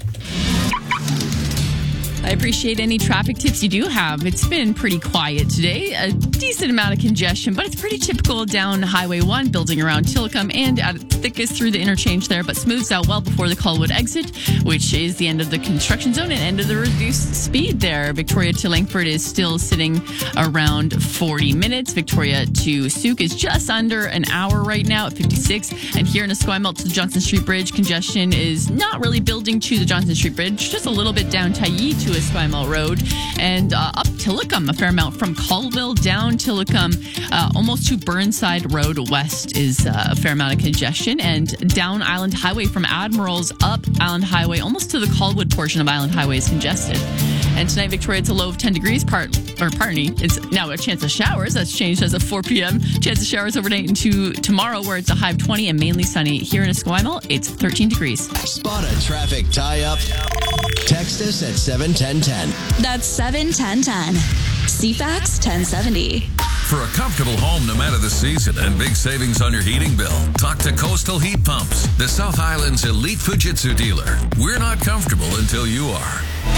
I appreciate any traffic tips you do have. It's been pretty quiet today. A decent amount of congestion, but it's pretty typical down Highway one, building around Tillicum and at its thickest through the interchange there, but smooths out well before the Colwood exit, which is the end of the construction zone and end of the reduced speed there. Victoria to Langford is still sitting around forty minutes. Victoria to Souk is just under an hour right now at fifty-six. And here in Esquimalt to the Johnson Street Bridge, congestion is not really building to the Johnson Street Bridge, just a little bit down Tyee to Esquimalt Road, and uh, up Tillicum a fair amount from Colville down Tillicum, uh, almost to Burnside Road west is uh, a fair amount of congestion, and down Island Highway from Admirals up Island Highway almost to the Colwood portion of Island Highway is congested. And tonight, Victoria, it's a low of ten degrees. Part or partly, it's now a chance of showers. That's changed as of four p.m. Chance of showers overnight into tomorrow, where it's a high of twenty and mainly sunny. Here in Esquimalt, it's thirteen degrees. Spot a traffic tie-up. Text us at seven ten ten. That's seven ten ten. C FAX ten seventy. For a comfortable home no matter the season and big savings on your heating bill, talk to Coastal Heat Pumps, the South Island's elite Fujitsu dealer. We're not comfortable until you are.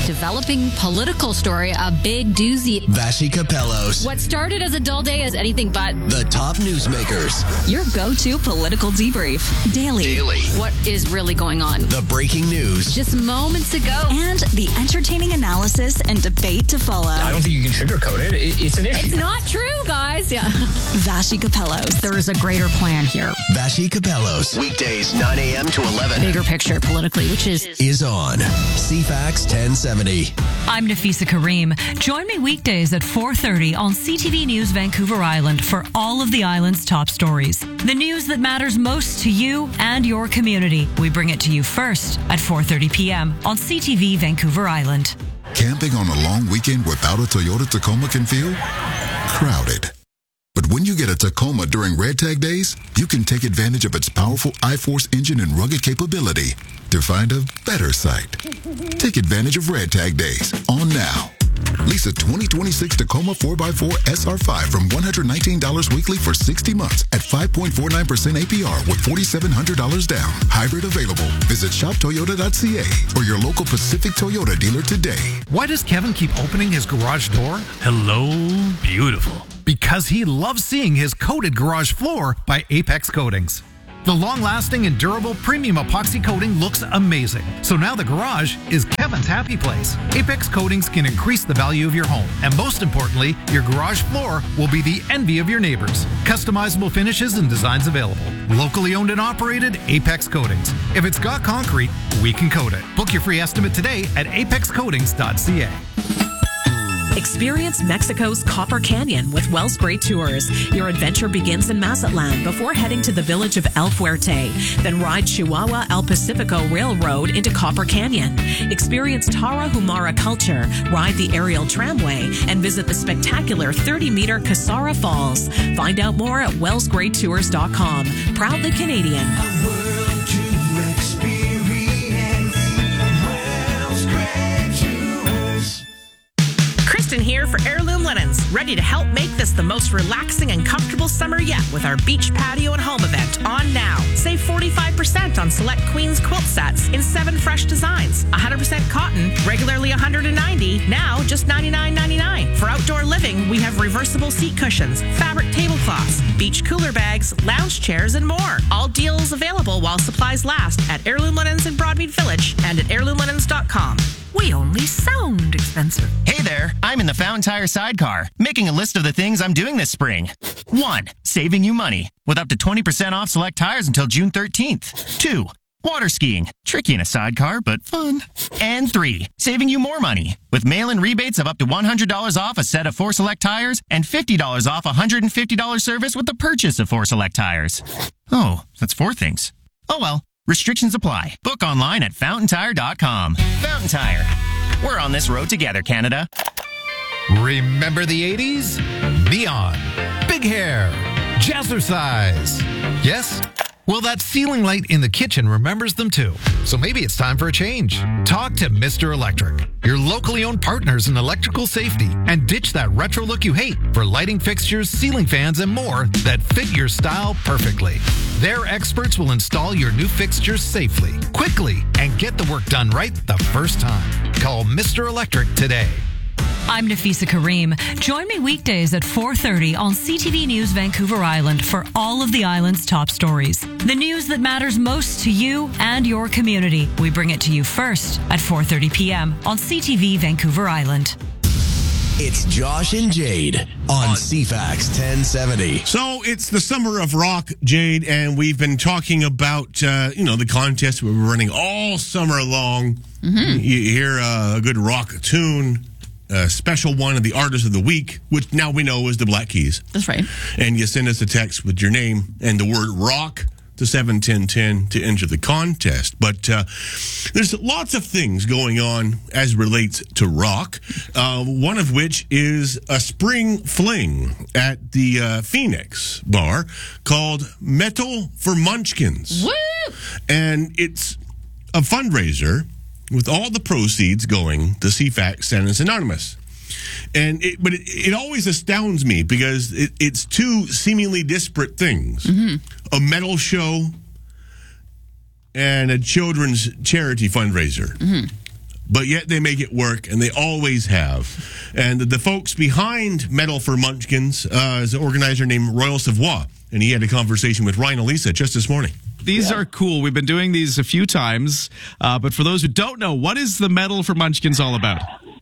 Developing political story, a big doozy. Vashi Capellos. What started as a dull day is anything but. The top newsmakers. Your go-to political debrief. Daily. Daily. What is really going on? The breaking news. Just moments ago. And the entertaining analysis and debate to follow. I don't think you can sugarcoat it. it it's an issue. It's not true, guys. Yeah. Vashi Capellos. There is a greater plan here. Vashi Capellos. Weekdays nine a.m. to eleven. Bigger picture politically, which is... Is on C FAX ten seventy. I'm Nafisa Kareem. Join me weekdays at four thirty on C T V News Vancouver Island for all of the island's top stories. The news that matters most to you and your community. We bring it to you first at four thirty p.m. on C T V Vancouver Island. Camping on a long weekend without a Toyota Tacoma can feel crowded. But when you get a Tacoma during Red Tag Days, you can take advantage of its powerful iForce engine and rugged capability to find a better site. Take advantage of Red Tag Days on now. Lease a twenty twenty-six Tacoma four by four S R five from one hundred nineteen dollars weekly for sixty months at five point four nine percent A P R with four thousand seven hundred dollars down. Hybrid available. Visit shop toyota dot c a or your local Pacific Toyota dealer today. Why does Kevin keep opening his garage door? Hello, beautiful. Because he loves seeing his coated garage floor by Apex Coatings. The long-lasting and durable premium epoxy coating looks amazing. So now the garage is Kevin's happy place. Apex Coatings can increase the value of your home. And most importantly, your garage floor will be the envy of your neighbors. Customizable finishes and designs available. Locally owned and operated, Apex Coatings. If it's got concrete, we can coat it. Book your free estimate today at apex coatings dot c a. Experience Mexico's Copper Canyon with Wells Gray Tours. Your adventure begins in Mazatlan before heading to the village of El Fuerte. Then ride Chihuahua El Pacifico Railroad into Copper Canyon. Experience Tarahumara culture, ride the aerial tramway, and visit the spectacular thirty-meter Casara Falls. Find out more at wells gray tours dot com. Proudly Canadian. Kristen here for Heirloom Linens, ready to help make this the most relaxing and comfortable summer yet with our beach patio and home event on now. Save forty-five percent on select Queen's quilt sets in seven fresh designs. one hundred percent cotton, regularly one hundred ninety dollars, now just ninety-nine ninety-nine. For outdoor living, we have reversible seat cushions, fabric tablecloths, beach cooler bags, lounge chairs, and more. All deals available while supplies last at Heirloom Linens in Broadmead Village and at heirloom linens dot com. We only sound expensive. Hey there, I'm in the Fountain Tire sidecar, making a list of the things I'm doing this spring. One, saving you money, with up to twenty percent off select tires until June thirteenth. Two, water skiing, tricky in a sidecar, but fun. And three, saving you more money, with mail-in rebates of up to one hundred dollars off a set of four select tires and fifty dollars off a one hundred fifty dollars service with the purchase of four select tires. Oh, that's four things. Oh well. Restrictions apply. Book online at fountain tire dot com. Fountain Tire. We're on this road together, Canada. Remember the eighties? Neon, big hair, jazzercise. Yes? Well, that ceiling light in the kitchen remembers them too. So maybe it's time for a change. Talk to Mister Electric, your locally owned partners in electrical safety, and ditch that retro look you hate for lighting fixtures, ceiling fans, and more that fit your style perfectly. Their experts will install your new fixtures safely, quickly, and get the work done right the first time. Call Mister Electric today. I'm Nafisa Kareem. Join me weekdays at four thirty on C T V News Vancouver Island for all of the island's top stories. The news that matters most to you and your community. We bring it to you first at four thirty p.m. on C T V Vancouver Island. It's Josh and Jade on C FAX ten seventy. So it's the summer of rock, Jade, and we've been talking about, uh, you know, the contest we were running all summer long. Mm-hmm. You hear uh, a good rock tune, a special one of the artist of the week, which now we know is the Black Keys. That's right. And you send us a text with your name and the word rock to seven ten ten to enter the contest. But uh, there's lots of things going on as relates to rock, uh, one of which is a spring fling at the uh, Phoenix bar called Metal for Munchkins. Woo! And it's a fundraiser with all the proceeds going to C FAX Tenants Anonymous. And it, but it, it always astounds me because it, it's two seemingly disparate things. Mm-hmm. A metal show and a children's charity fundraiser. Mm-hmm. but yet they make it work, and they always have. And the folks behind Metal for Munchkins uh, is an organizer named Royal Savoie, and he had a conversation with Ryan Elisa just this morning. These yeah. are cool. We've been doing these a few times, uh, but for those who don't know, what is the Metal for Munchkins all about?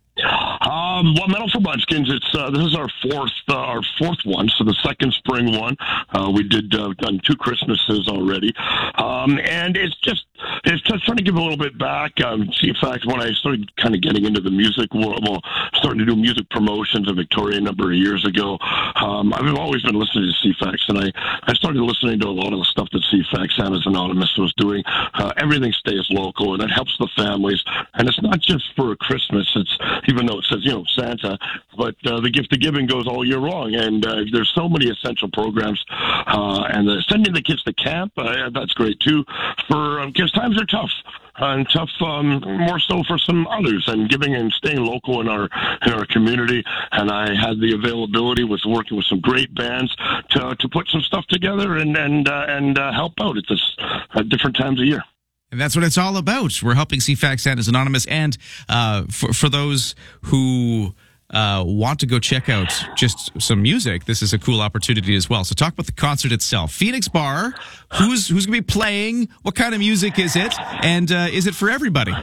Um, well, Metal for Munchkins, it's uh, this is our fourth uh, our fourth one, so the second spring one. Uh, we did uh, done two Christmases already, um, and it's just it's just trying to give a little bit back. Um, see, in fact, when I started kind of getting into the music world, well, starting to do music promotions in Victoria a number of years ago, um, I've always been listening to C FAX, and I, I started listening to a lot of the stuff that C FAX Santa's Anonymous was doing. Uh, everything stays local, and it helps the families, and it's not just for Christmas. It's even though it says, you know, Santa, but uh, the gift of giving goes all year long, and uh, there's so many essential programs, uh, and the, sending the kids to camp, uh, that's great too, for because um, times are tough. Uh, and tough, um, more so for some others, and giving and staying local in our in our community. And I had the availability, was working with some great bands to to put some stuff together and and uh, and uh, help out at this at different times of year. And that's what it's all about. We're helping C FAX Santa's Anonymous, and uh, for for those who uh, want to go check out just some music, this is a cool opportunity as well. So talk about the concert itself. Phoenix Bar, who's who's going to be playing? What kind of music is it? And uh, is it for everybody?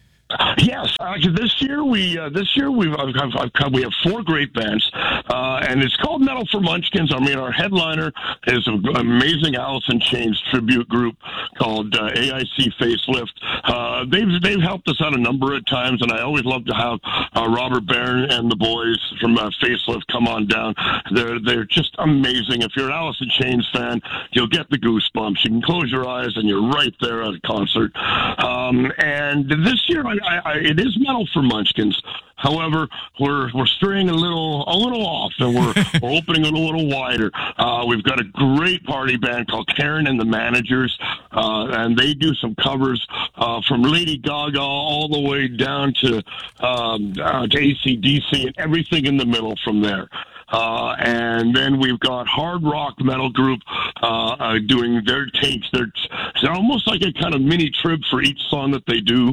Yes, uh, this year we uh, this year we've I've, I've, I've, we have four great bands, uh, and it's called Metal for Munchkins. I mean, our headliner is an amazing Alice in Chains tribute group called uh, A I C Facelift. Uh, they've they've helped us out a number of times, and I always love to have uh, Robert Barron and the boys from uh, Facelift come on down. They're they're just amazing. If you're an Alice in Chains fan, you'll get the goosebumps. You can close your eyes, and you're right there at a concert. Um, and this year, I I, I, it is Metal for Munchkins. However, we're we're straying a little a little off, and we're we're opening it a little wider. Uh, we've got a great party band called Karen and the Managers, uh, and they do some covers uh, from Lady Gaga all the way down to um, uh, to A C D C and everything in the middle from there. Uh, and then we've got hard rock metal group uh, uh, doing their takes. They're, they're almost like a kind of mini trib for each song that they do,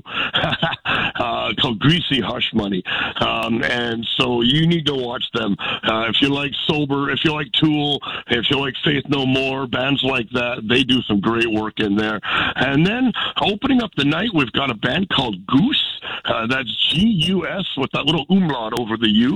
uh, called Greasy Hush Money. Um, and so you need to watch them. Uh, if you like Sober, if you like Tool, if you like Faith No More, bands like that, they do some great work in there. And then opening up the night, we've got a band called Goose. Uh, that's G U S with that little umlaut over the U.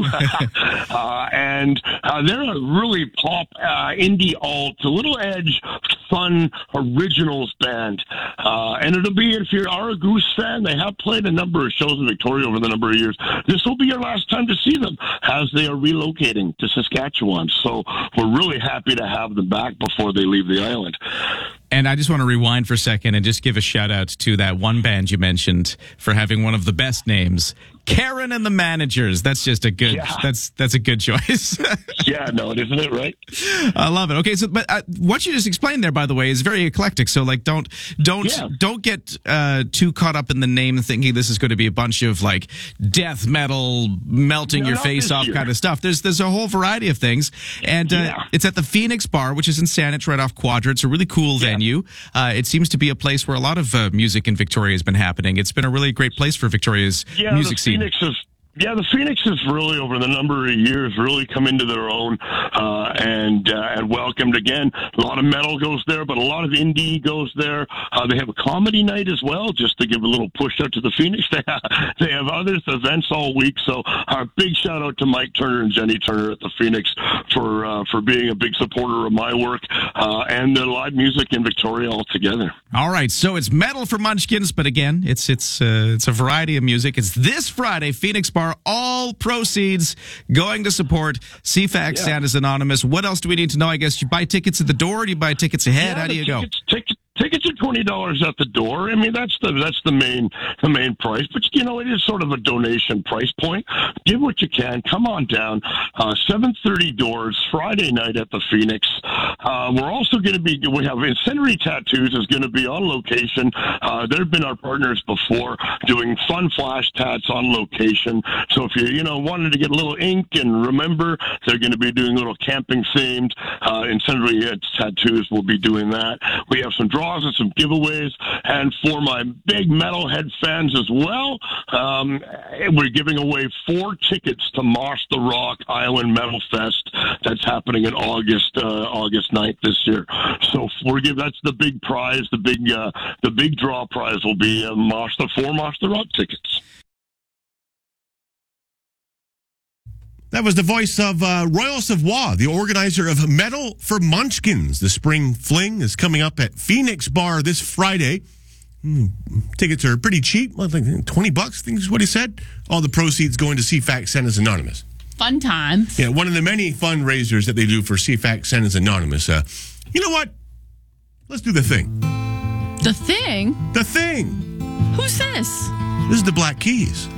uh, and And uh, they're a really pop, uh, indie alt, a little edge, fun, originals band. Uh, and it'll be, if you are a Goose fan, they have played a number of shows in Victoria over the number of years. This will be your last time to see them as they are relocating to Saskatchewan. So we're really happy to have them back before they leave the island. And I just want to rewind for a second and just give a shout out to that one band you mentioned for having one of the best names, Karen and the Managers. That's just a good. Yeah. That's that's a good choice. Yeah, no, isn't it right? I love it. Okay, so but uh, what you just explained there, by the way, is very eclectic. So like, don't don't yeah. don't get uh, too caught up in the name, thinking this is going to be a bunch of like death metal, melting no, your face off year. kind of stuff. There's there's a whole variety of things, and uh, yeah. it's at the Phoenix Bar, which is in Saanich, right off Quadrant. It's a really cool venue. You. Uh, it seems to be a place where a lot of uh, music in Victoria has been happening. It's been a really great place for Victoria's yeah, music the scene. Phoenix is, yeah, the Phoenix has really, over the number of years, really come into their own uh, and uh, and welcomed again. A lot of metal goes there, but a lot of indie goes there. Uh, they have a comedy night as well, just to give a little push out to the Phoenix. They have, they have other events all week. So our big shout out to Mike Turner and Jenny Turner at the Phoenix for uh, for being a big supporter of my work uh, and the live music in Victoria altogether. All right, so it's Metal for Munchkins, but again, it's it's uh, it's a variety of music. It's this Friday, Phoenix Bar. All proceeds going to support C FAX yeah. Santa's Anonymous. What else do we need to know? I guess you buy tickets at the door. Do you buy tickets ahead? Yeah, How do you tickets, go? Tickets, tickets are twenty dollars at the door. I mean, that's the that's the main the main price. But you know, it is sort of a donation price point. Give what you can. Come on down. Uh, seven thirty doors Friday night at the Phoenix. Uh, we're also going to be. We have Incendiary Tattoos is going to be on location. Uh, they've been our partners before, doing fun flash tats on location. So if you you know wanted to get a little ink and remember, they're going to be doing a little camping themed. Uh, Incendiary Tattoos will be doing that. We have some draw draws and some giveaways. And for my big metalhead fans as well, um, we're giving away four tickets to Moss the Rock Island Metal Fest. That's happening in August, uh, August ninth this year. So we're giving, that's the big prize. The big, uh, the big draw prize will be uh, Moss the four Moss the Rock tickets. That was the voice of uh, Royal Savoie, the organizer of Metal for Munchkins. The Spring Fling is coming up at Phoenix Bar this Friday. Mm, tickets are pretty cheap. I think twenty bucks, I think is what he said. All the proceeds going to C FAX Sentence Anonymous. Fun times. Yeah, one of the many fundraisers that they do for C FAX Sentence Anonymous. Uh, you know what? Let's do the thing. The thing? The thing. Who's this? This is the Black Keys.